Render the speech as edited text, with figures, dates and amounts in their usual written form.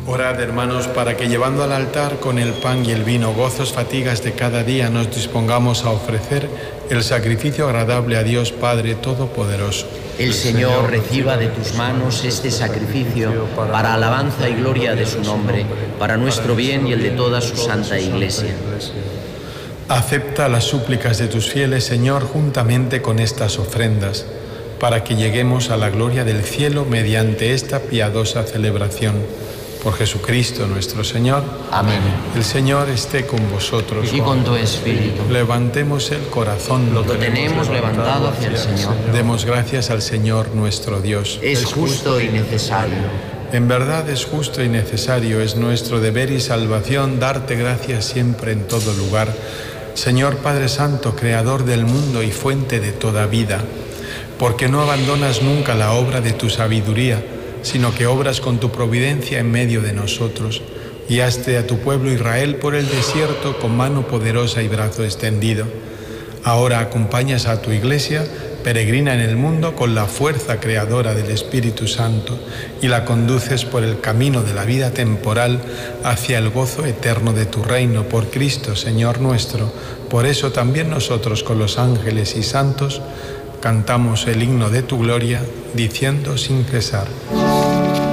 Orad, hermanos, para que llevando al altar con el pan y el vino gozos, fatigas de cada día, nos dispongamos a ofrecer el sacrificio agradable a Dios Padre Todopoderoso. El Señor reciba de tus manos este sacrificio para alabanza y gloria de su nombre, para nuestro bien y el de toda su santa Iglesia. Acepta las súplicas de tus fieles, Señor, juntamente con estas ofrendas, para que lleguemos a la gloria del cielo mediante esta piadosa celebración. Por Jesucristo nuestro Señor. Amén. El Señor esté con vosotros. Y con tu espíritu. Levantemos el corazón. Lo tenemos levantado hacia el Señor. Demos gracias al Señor nuestro Dios. Es justo y necesario. En verdad es justo y necesario, es nuestro deber y salvación darte gracias siempre en todo lugar. Señor Padre Santo, Creador del mundo y fuente de toda vida, porque no abandonas nunca la obra de tu sabiduría, sino que obras con tu providencia en medio de nosotros. Guiaste a tu pueblo Israel por el desierto con mano poderosa y brazo extendido. Ahora acompañas a tu Iglesia, peregrina en el mundo, con la fuerza creadora del Espíritu Santo, y la conduces por el camino de la vida temporal hacia el gozo eterno de tu reino, por Cristo, Señor nuestro. Por eso también nosotros, con los ángeles y santos, cantamos el himno de tu gloria, diciendo sin cesar: